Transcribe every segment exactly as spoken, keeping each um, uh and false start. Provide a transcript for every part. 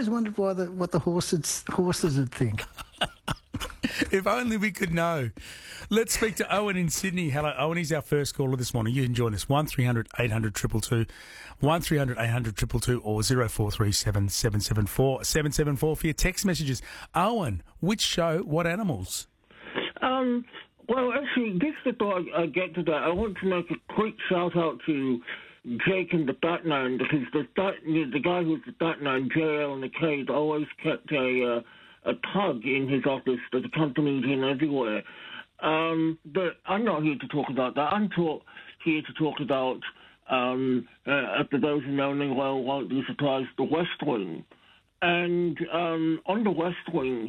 always wondered why the, what the horses horses would think. If only we could know. Let's speak to Owen in Sydney. Hello, Owen. He's our first caller this morning. You can join us. one three hundred eight hundred two two two, one three hundred eight hundred two two two or zero four three seven seven seven four seven seven four for your text messages. Owen, which show, what animals? Um, well, actually, just before I, I get to that, I want to make a quick shout-out to Jake and the Batman, because the, the guy who's the Batman, J L and the Cade, always kept a... Uh, a tug in his office that accompanied him everywhere. Um, but I'm not here to talk about that. I'm talk, here to talk about, um, uh, for those who know me well, won't be surprised, the West Wing. And um, on the West Wing,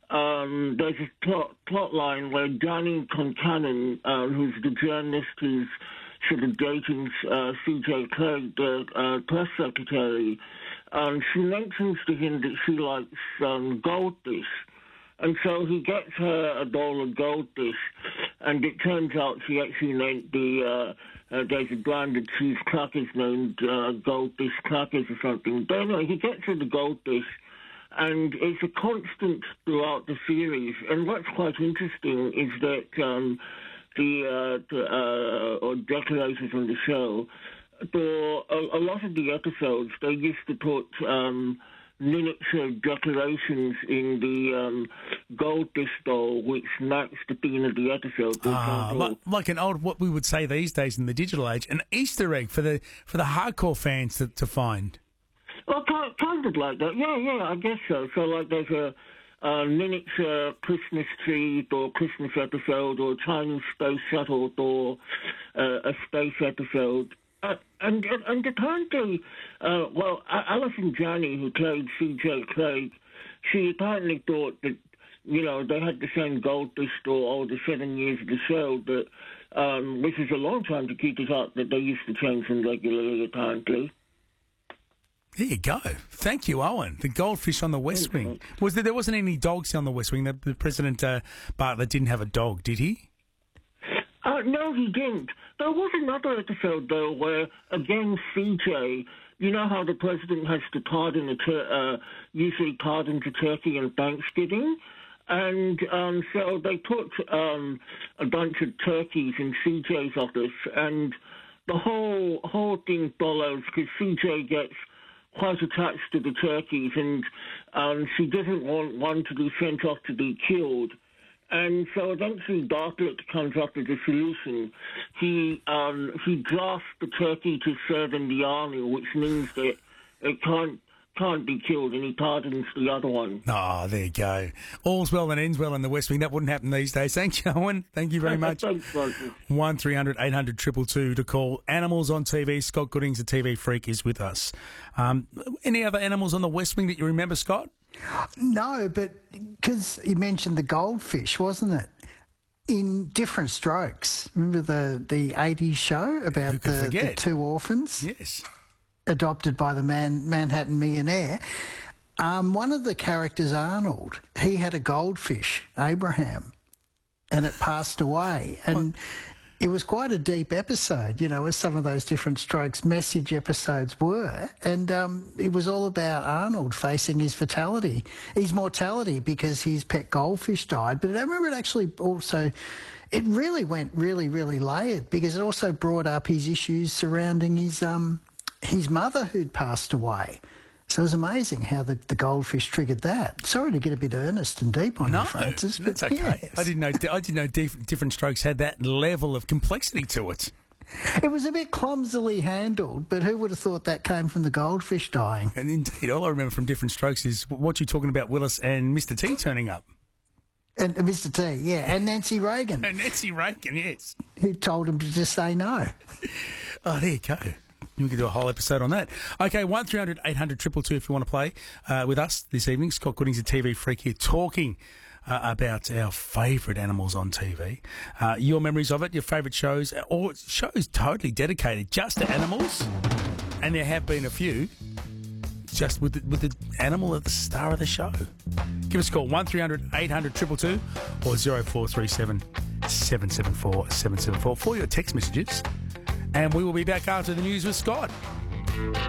um, there's a plot, plot line where Danny Concannon, uh, who's the journalist who's sort of dating uh, C J Craig, the uh, press secretary, Um, she mentions to him that she likes um, goldfish, and so he gets her a bowl of goldfish, and it turns out she actually meant the, uh, uh, there's a brand of cheese crackers named uh, Goldfish Crackers or something. But anyway, he gets her the goldfish, and it's a constant throughout the series, and what's quite interesting is that um, the, uh, the uh, or decorators on the show, for a, a lot of the episodes, they used to put um, miniature decorations in the um, goldfish bowl, which matched the theme of the episode. Ah, like, like an old, what we would say these days in the digital age, an Easter egg for the for the hardcore fans to, to find. Well, kind, kind of like that. Yeah, yeah, I guess so. So, like, there's a, a miniature Christmas tree or Christmas episode, or Chinese space shuttle, or uh, a space episode. Uh, and, and and apparently, uh, well, Alison Janney, who played C J Craig, she apparently thought that, you know, they had the same goldfish for all the seven years of the show, but um, which is a long time to keep it up, that they used to change them regularly, apparently. There you go. Thank you, Owen. The goldfish on the West Wing. Was there, there wasn't any dogs on the West Wing? The, the President uh, Bartlett didn't have a dog, did he? Uh, no, he didn't. There was another episode, though, where, again, C J, you know how the president has to pardon, a tur- uh, usually pardon to Turkey on Thanksgiving? And um, so they put um, a bunch of turkeys in C J's office, and the whole whole thing follows because C J gets quite attached to the turkeys, and um, she doesn't want one to be sent off to be killed. And so eventually Bartlett comes up with a solution. He um, he drafts the turkey to serve in the army, which means that it can't can't be killed, and he pardons the other one. Oh, there you go. All's well that ends well in the West Wing. That wouldn't happen these days. Thanks, Owen. Thank you very much. Thanks, Francis. one three hundred eight hundred two two two to call. Animals on T V. Scott Goodings, the T V freak, is with us. Um, any other animals on the West Wing that you remember, Scott? No, but because you mentioned the goldfish, wasn't it? In Different Strokes. Remember the, the eighties show about the, the two orphans? Yes. Adopted by the man, Manhattan millionaire. Um, one of the characters, Arnold, he had a goldfish, Abraham, and it passed away. And it was quite a deep episode, you know, as some of those Different Strokes message episodes were. And um, it was all about Arnold facing his fatality, his mortality, because his pet goldfish died. But I remember it actually also, it really went really, really layered, because it also brought up his issues surrounding his um, his mother who'd passed away. So it was amazing how the, the goldfish triggered that. Sorry to get a bit earnest and deep on no, you, Francis. No, that's but okay. Yes. I didn't know. I didn't know diff- Different Strokes had that level of complexity to it. It was a bit clumsily handled, but who would have thought that came from the goldfish dying? And indeed, all I remember from Different Strokes is what you're talking about, Willis and Mister T turning up. And uh, Mister T, yeah, and Nancy Reagan. And Nancy Reagan, yes. Who told him to just say no. Oh, there you go. We could do a whole episode on that. Okay, one three hundred eight hundred two two two if you want to play uh, with us this evening. Scott Goodings, a T V freak here, talking uh, about our favourite animals on T V. Uh, your memories of it, your favourite shows, or shows totally dedicated just to animals. And there have been a few just with the, with the animal at the star of the show. Give us a call, one three hundred eight hundred two two two or zero four three seven seven seven four seven seven four for your text messages. And we will be back after the news with Scott.